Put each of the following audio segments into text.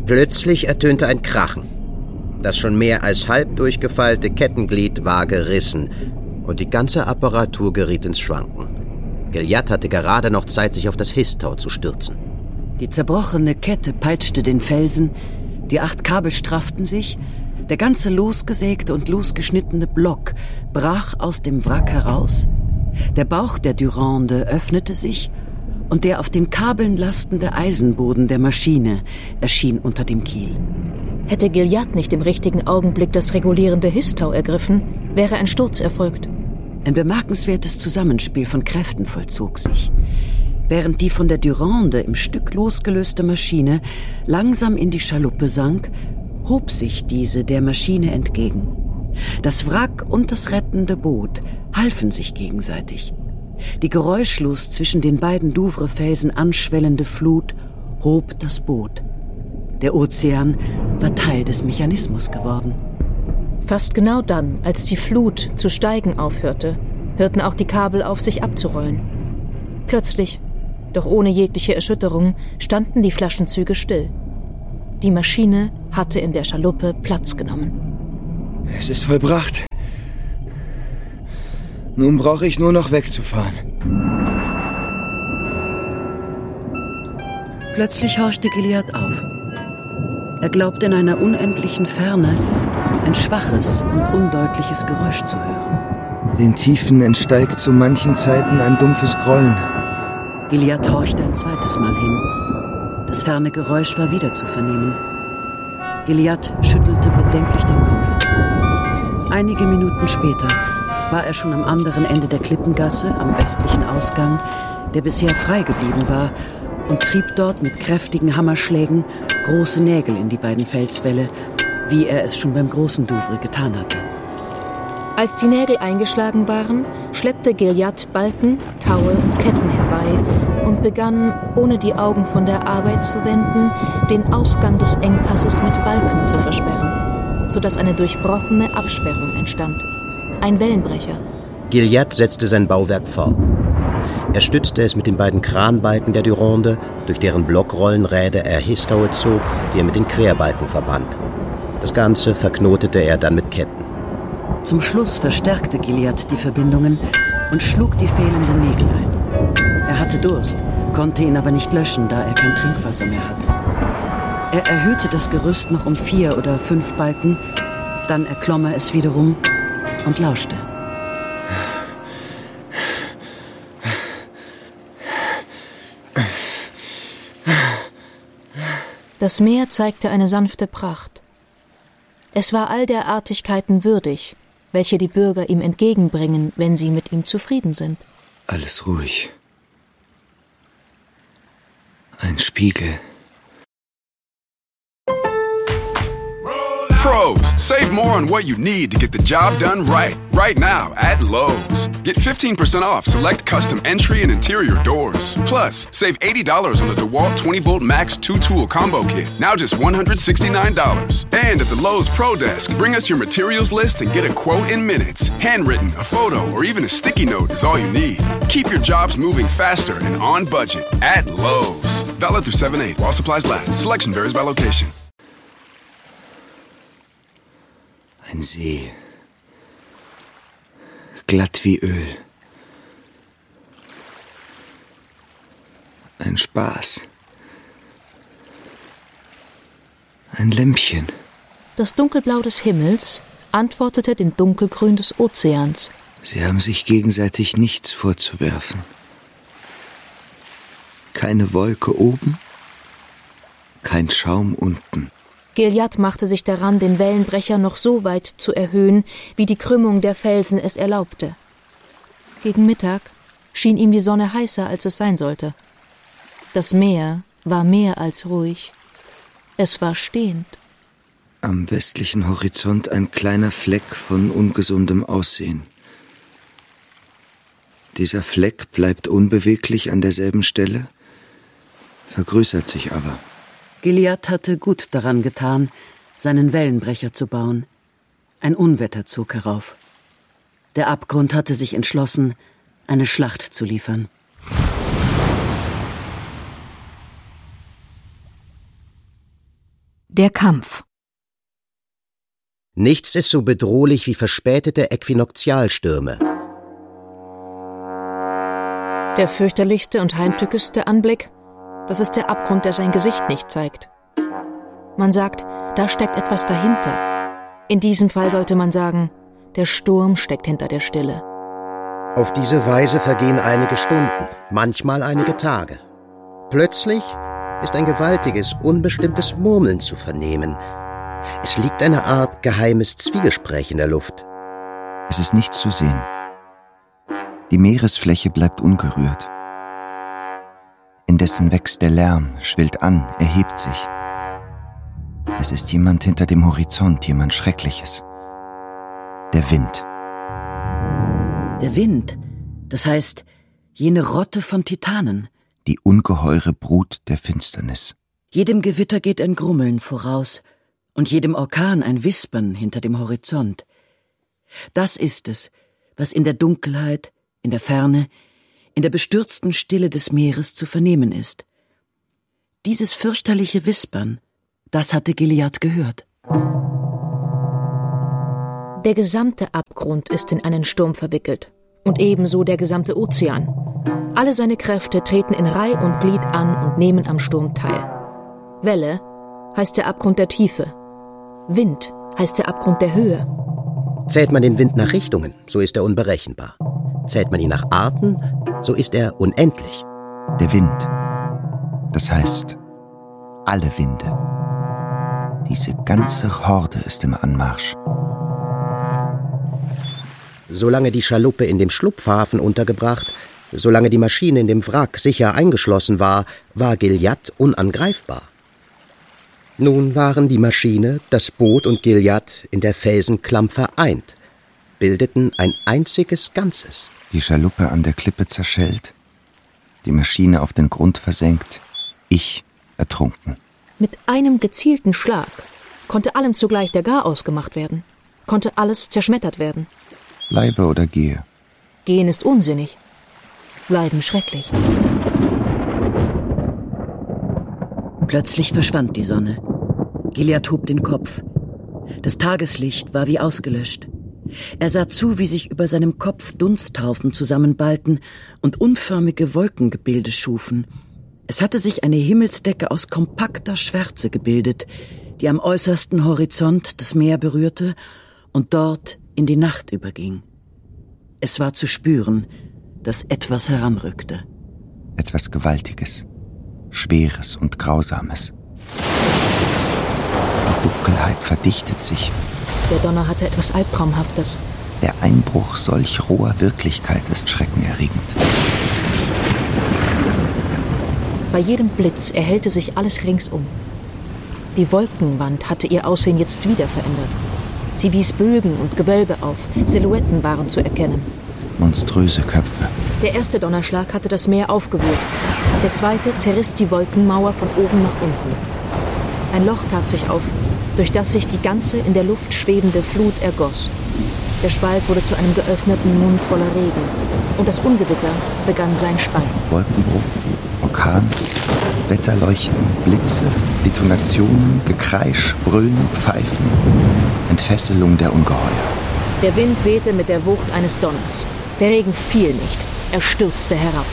Plötzlich ertönte ein Krachen. Das schon mehr als halb durchgefeilte Kettenglied war gerissen und die ganze Apparatur geriet ins Schwanken. Gilliatt hatte gerade noch Zeit, sich auf das Hisstau zu stürzen. Die zerbrochene Kette peitschte den Felsen, die 8 Kabel strafften sich, der ganze losgesägte und losgeschnittene Block brach aus dem Wrack heraus, der Bauch der Durande öffnete sich und der auf den Kabeln lastende Eisenboden der Maschine erschien unter dem Kiel. Hätte Gilliatt nicht im richtigen Augenblick das regulierende Hisstau ergriffen, wäre ein Sturz erfolgt. Ein bemerkenswertes Zusammenspiel von Kräften vollzog sich. Während die von der Durande im Stück losgelöste Maschine langsam in die Schaluppe sank, hob sich diese der Maschine entgegen. Das Wrack und das rettende Boot halfen sich gegenseitig. Die geräuschlos zwischen den beiden Douvrefelsen anschwellende Flut hob das Boot. Der Ozean war Teil des Mechanismus geworden. Fast genau dann, als die Flut zu steigen aufhörte, hörten auch die Kabel auf, sich abzurollen. Plötzlich, doch ohne jegliche Erschütterung, standen die Flaschenzüge still. Die Maschine hatte in der Schaluppe Platz genommen. Es ist vollbracht. Nun brauche ich nur noch wegzufahren. Plötzlich horchte Gilliatt auf. Er glaubte in einer unendlichen Ferne ein schwaches und undeutliches Geräusch zu hören. Den Tiefen entsteigt zu manchen Zeiten ein dumpfes Grollen. Gilliatt horchte ein zweites Mal hin. Das ferne Geräusch war wieder zu vernehmen. Gilliatt schüttelte bedenklich den Kopf. Einige Minuten später war er schon am anderen Ende der Klippengasse, am östlichen Ausgang, der bisher frei geblieben war, und trieb dort mit kräftigen Hammerschlägen große Nägel in die beiden Felswälle, wie er es schon beim großen Douvre getan hatte. Als die Nägel eingeschlagen waren, schleppte Gilliatt Balken, Taue und Ketten herbei und begann, ohne die Augen von der Arbeit zu wenden, den Ausgang des Engpasses mit Balken zu versperren, sodass eine durchbrochene Absperrung entstand. Ein Wellenbrecher. Gilliatt setzte sein Bauwerk fort. Er stützte es mit den beiden Kranbalken der Durande, durch deren Blockrollenräder er Histaue zog, die er mit den Querbalken verband. Das Ganze verknotete er dann mit Ketten. Zum Schluss verstärkte Gilliatt die Verbindungen und schlug die fehlenden Nägel ein. Er hatte Durst, konnte ihn aber nicht löschen, da er kein Trinkwasser mehr hatte. Er erhöhte das Gerüst noch um 4 oder 5 Balken, dann erklomm er es wiederum und lauschte. Das Meer zeigte eine sanfte Pracht. Es war all der Artigkeiten würdig, welche die Bürger ihm entgegenbringen, wenn sie mit ihm zufrieden sind. Alles ruhig. Ein Spiegel. Pros, save more on what you need to get the job done right. Right now at Lowe's. Get 15% off select custom entry and interior doors. Plus, save $80 on the DeWalt 20-volt Max 2-tool combo kit. Now just $169. And at the Lowe's Pro Desk, bring us your materials list and get a quote in minutes. Handwritten, a photo, or even a sticky note is all you need. Keep your jobs moving faster and on budget at Lowe's. Valid through 7/8 while supplies last. Selection varies by location. Ein See. Glatt wie Öl. Ein Spaß. Ein Lämpchen. Das Dunkelblau des Himmels antwortete dem Dunkelgrün des Ozeans. Sie haben sich gegenseitig nichts vorzuwerfen. Keine Wolke oben, kein Schaum unten. Gilliatt machte sich daran, den Wellenbrecher noch so weit zu erhöhen, wie die Krümmung der Felsen es erlaubte. Gegen Mittag schien ihm die Sonne heißer, als es sein sollte. Das Meer war mehr als ruhig. Es war stehend. Am westlichen Horizont ein kleiner Fleck von ungesundem Aussehen. Dieser Fleck bleibt unbeweglich an derselben Stelle, vergrößert sich aber. Gilliatt hatte gut daran getan, seinen Wellenbrecher zu bauen. Ein Unwetter zog herauf. Der Abgrund hatte sich entschlossen, eine Schlacht zu liefern. Der Kampf. Nichts ist so bedrohlich wie verspätete Äquinoktialstürme. Der fürchterlichste und heimtückischste Anblick, das ist der Abgrund, der sein Gesicht nicht zeigt. Man sagt, da steckt etwas dahinter. In diesem Fall sollte man sagen, der Sturm steckt hinter der Stille. Auf diese Weise vergehen einige Stunden, manchmal einige Tage. Plötzlich ist ein gewaltiges, unbestimmtes Murmeln zu vernehmen. Es liegt eine Art geheimes Zwiegespräch in der Luft. Es ist nichts zu sehen. Die Meeresfläche bleibt ungerührt. Indessen wächst der Lärm, schwillt an, erhebt sich. Es ist jemand hinter dem Horizont, jemand Schreckliches. Der Wind. Der Wind, das heißt, jene Rotte von Titanen. Die ungeheure Brut der Finsternis. Jedem Gewitter geht ein Grummeln voraus und jedem Orkan ein Wispern hinter dem Horizont. Das ist es, was in der Dunkelheit, in der Ferne, in der bestürzten Stille des Meeres zu vernehmen ist. Dieses fürchterliche Wispern, das hatte Gilliatt gehört. Der gesamte Abgrund ist in einen Sturm verwickelt und ebenso der gesamte Ozean. Alle seine Kräfte treten in Reih und Glied an und nehmen am Sturm teil. Welle heißt der Abgrund der Tiefe. Wind heißt der Abgrund der Höhe. Zählt man den Wind nach Richtungen, so ist er unberechenbar. Zählt man ihn nach Arten, so ist er unendlich. Der Wind, das heißt, alle Winde. Diese ganze Horde ist im Anmarsch. Solange die Schaluppe in dem Schlupfhafen untergebracht, solange die Maschine in dem Wrack sicher eingeschlossen war, war Gilliatt unangreifbar. Nun waren die Maschine, das Boot und Gilliatt in der Felsenklamm vereint, bildeten ein einziges Ganzes. Die Schaluppe an der Klippe zerschellt, die Maschine auf den Grund versenkt, ich ertrunken. Mit einem gezielten Schlag konnte allem zugleich der Garaus gemacht werden, konnte alles zerschmettert werden. Bleibe oder gehe. Gehen ist unsinnig, bleiben schrecklich. Plötzlich verschwand die Sonne. Gilliatt hob den Kopf. Das Tageslicht war wie ausgelöscht. Er sah zu, wie sich über seinem Kopf Dunsthaufen zusammenballten und unförmige Wolkengebilde schufen. Es hatte sich eine Himmelsdecke aus kompakter Schwärze gebildet, die am äußersten Horizont das Meer berührte und dort in die Nacht überging. Es war zu spüren, dass etwas heranrückte. Etwas Gewaltiges, Schweres und Grausames. Die Dunkelheit verdichtet sich. Der Donner hatte etwas Albtraumhaftes. Der Einbruch solch roher Wirklichkeit ist schreckenerregend. Bei jedem Blitz erhellte sich alles ringsum. Die Wolkenwand hatte ihr Aussehen jetzt wieder verändert. Sie wies Bögen und Gewölbe auf, Silhouetten waren zu erkennen. Monströse Köpfe. Der erste Donnerschlag hatte das Meer aufgewühlt. Der zweite zerriss die Wolkenmauer von oben nach unten. Ein Loch tat sich auf, durch das sich die ganze in der Luft schwebende Flut ergoss. Der Spalt wurde zu einem geöffneten Mund voller Regen. Und das Ungewitter begann sein Schweigen. Wolkenbruch, Orkan, Wetterleuchten, Blitze, Detonationen, Gekreisch, Brüllen, Pfeifen, Entfesselung der Ungeheuer. Der Wind wehte mit der Wucht eines Donners. Der Regen fiel nicht, er stürzte herab.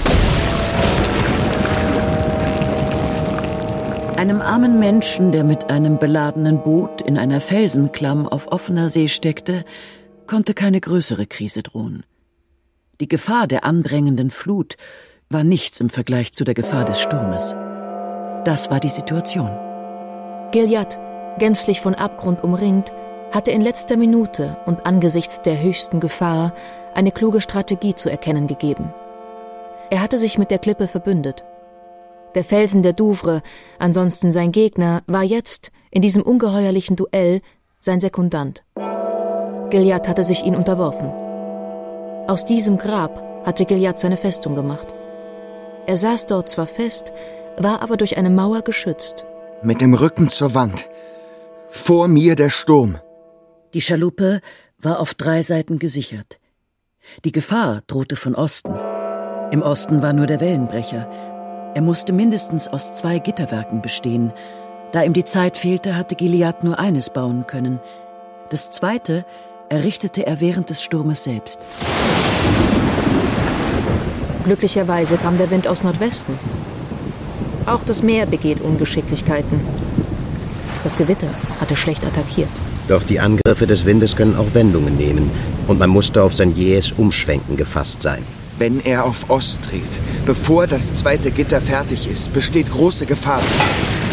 Einem armen Menschen, der mit einem beladenen Boot in einer Felsenklamm auf offener See steckte, konnte keine größere Krise drohen. Die Gefahr der andrängenden Flut war nichts im Vergleich zu der Gefahr des Sturmes. Das war die Situation. Gilliatt, gänzlich von Abgrund umringt, hatte in letzter Minute und angesichts der höchsten Gefahr eine kluge Strategie zu erkennen gegeben. Er hatte sich mit der Klippe verbündet. Der Felsen der Douvre, ansonsten sein Gegner, war jetzt, in diesem ungeheuerlichen Duell, sein Sekundant. Gilliatt hatte sich ihm unterworfen. Aus diesem Grab hatte Gilliatt seine Festung gemacht. Er saß dort zwar fest, war aber durch eine Mauer geschützt. Mit dem Rücken zur Wand. Vor mir der Sturm. Die Schaluppe war auf 3 Seiten gesichert. Die Gefahr drohte von Osten. Im Osten war nur der Wellenbrecher. Er musste mindestens aus 2 Gitterwerken bestehen. Da ihm die Zeit fehlte, hatte Gilliatt nur eines bauen können. Das zweite errichtete er während des Sturmes selbst. Glücklicherweise kam der Wind aus Nordwesten. Auch das Meer begeht Ungeschicklichkeiten. Das Gewitter hatte schlecht attackiert. Doch die Angriffe des Windes können auch Wendungen nehmen und man musste auf sein jähes Umschwenken gefasst sein. Wenn er auf Ost dreht, bevor das zweite Gitter fertig ist, besteht große Gefahr.